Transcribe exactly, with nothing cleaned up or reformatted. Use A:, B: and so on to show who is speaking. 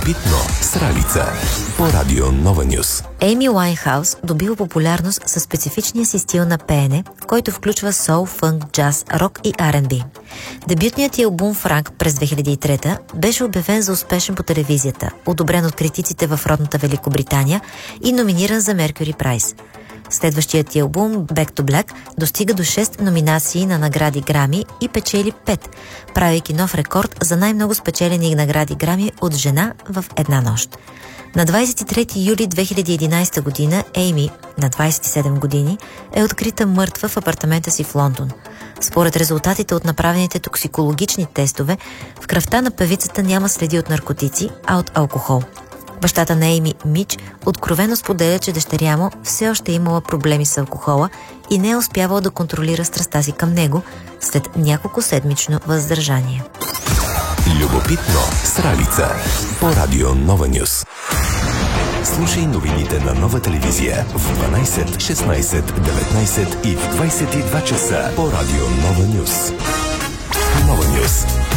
A: Любопитно с Ралица по Радио Нова Нюс.
B: Ейми Уайнхаус добива популярност със специфичния си стил на пеене, който включва сол, фънк, джаз, рок и Ар енд Би. Дебютният й албум «Франк» през две хиляди и трета беше обявен за успешен по телевизията, одобрен от критиците в родната Великобритания и номиниран за Меркюри Прайз. Следващият ти албум «Back to Black» достига до шест номинации на награди Грами и печели пет, правейки нов рекорд за най-много спечелени награди Грами от жена в една нощ. На двадесет и трети юли две хиляди и единадесета година Ейми, на двадесет и седем години, е открита мъртва в апартамента си в Лондон. Според резултатите от направените токсикологични тестове, в кръвта на певицата няма следи от наркотици, а от алкохол. Бащата на Ейми, Мич, откровено споделя, че дъщеря му все още е имала проблеми с алкохола и не е успявала да контролира страстта си към него след няколко седмично въздържание.
A: Любопитно с Ралица по Радио Нова Нюс. Слушай новините на Нова телевизия в дванадесет, шестнадесет, деветнадесет и в двадесет и два часа по Радио Нова Нюс. Нова Нюс.